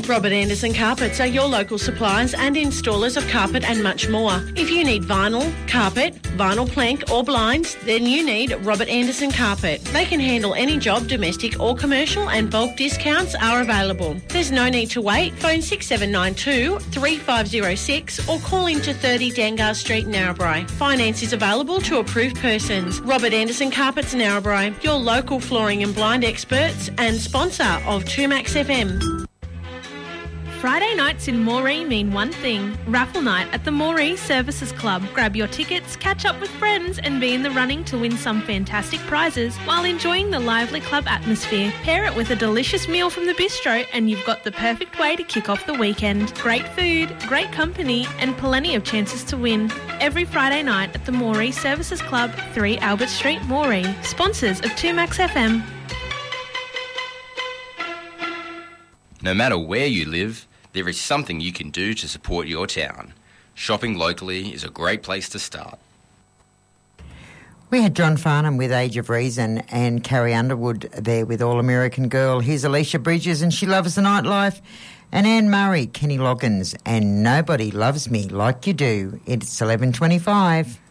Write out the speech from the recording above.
Robert Anderson Carpets are your local suppliers and installers of carpet and much more. If you need vinyl, carpet, vinyl plank or blinds, then you need Robert Anderson Carpet. They can handle any job, domestic or commercial, and bulk discounts are available. There's no need to wait. Phone 6792 3506 or call into 30 Dangar Street, Narrabri. Finance is available to approved persons. Robert Anderson Carpets, Narrabri, your local flooring and blind experts and sponsor of 2Max FM. Friday nights in Moree mean one thing, raffle night at the Moree Services Club. Grab your tickets, catch up with friends and be in the running to win some fantastic prizes while enjoying the lively club atmosphere. Pair it with a delicious meal from the bistro and you've got the perfect way to kick off the weekend. Great food, great company and plenty of chances to win. Every Friday night at the Moree Services Club, 3 Albert Street, Moree. Sponsors of 2Max FM. No matter where you live, there is something you can do to support your town. Shopping locally is a great place to start. We had John Farnham with Age of Reason and Carrie Underwood there with All American Girl. Here's Alicia Bridges and She Loves the Nightlife. And Anne Murray, Kenny Loggins and Nobody Loves Me Like You Do. It's 11:25.